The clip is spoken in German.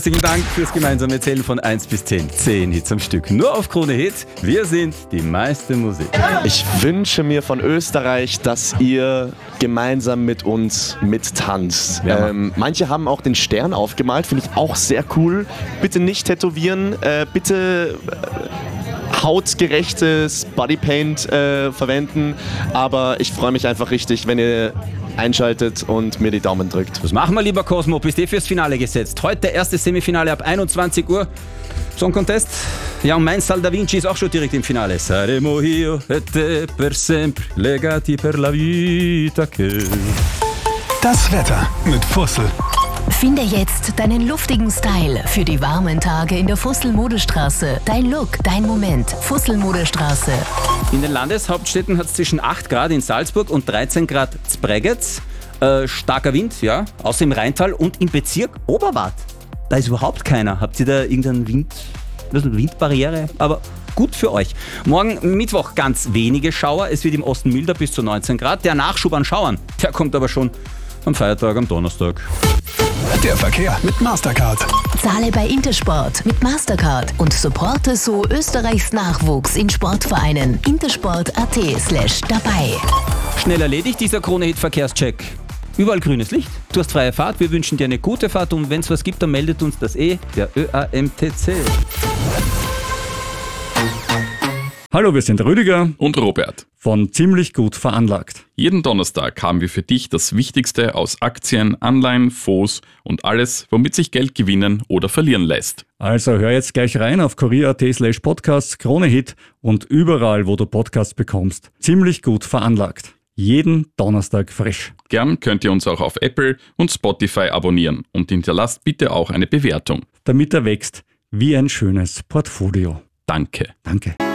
Herzlichen Dank fürs gemeinsame Zählen von 1 bis 10. 10 Hits am Stück. Nur auf Krone Hit. Wir sind die meiste Musik. Ich wünsche mir von Österreich, dass ihr gemeinsam mit uns mittanzt. Ja. Manche haben auch den Stern aufgemalt, finde ich auch sehr cool. Bitte nicht tätowieren, bitte hautgerechtes Bodypaint verwenden. Aber ich freue mich einfach richtig, wenn ihr einschaltet und mir die Daumen drückt. Was machen wir, lieber Cosmo? Bist fürs Finale gesetzt. Heute erstes Semifinale ab 21 Uhr. Song Contest. Ja, und mein Sal da Vinci ist auch schon direkt im Finale. Saremo io e te per sempre legati per la vita che... Das Wetter mit Fussel. Finde jetzt deinen luftigen Style für die warmen Tage in der Fussel-Modestraße. Dein Look, dein Moment. Fussel-Modestraße. In den Landeshauptstädten hat es zwischen 8 Grad in Salzburg und 13 Grad Zbregetz. Starker Wind, ja, außer im Rheintal und im Bezirk Oberwart. Da ist überhaupt keiner. Habt ihr da irgendeine Windbarriere? Aber gut für euch. Morgen Mittwoch ganz wenige Schauer. Es wird im Osten milder bis zu 19 Grad. Der Nachschub an Schauern, der kommt aber schon am Feiertag, am Donnerstag. Der Verkehr mit Mastercard. Zahle bei Intersport mit Mastercard und supporte so Österreichs Nachwuchs in Sportvereinen. intersport.at/dabei. Schnell erledigt dieser Krone-Hit-Verkehrscheck. Überall grünes Licht, du hast freie Fahrt, wir wünschen dir eine gute Fahrt und wenn es was gibt, dann meldet uns das der ÖAMTC. Hallo, wir sind Rüdiger und Robert von Ziemlich gut veranlagt. Jeden Donnerstag haben wir für dich das Wichtigste aus Aktien, Anleihen, Fonds und alles, womit sich Geld gewinnen oder verlieren lässt. Also hör jetzt gleich rein auf kurier.at/podcasts, Krone Hit und überall, wo du Podcasts bekommst. Ziemlich gut veranlagt. Jeden Donnerstag frisch. Gern könnt ihr uns auch auf Apple und Spotify abonnieren und hinterlasst bitte auch eine Bewertung. Damit er wächst wie ein schönes Portfolio. Danke. Danke.